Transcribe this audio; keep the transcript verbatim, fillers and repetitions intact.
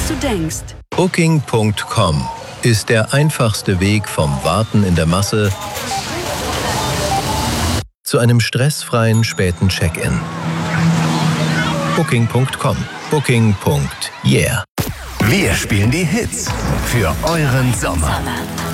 du denkst. Booking Punkt com ist der einfachste Weg vom Warten in der Masse zu einem stressfreien späten Check-in. Booking Punkt com. Booking. Yeah. Wir spielen die Hits für euren Sommer.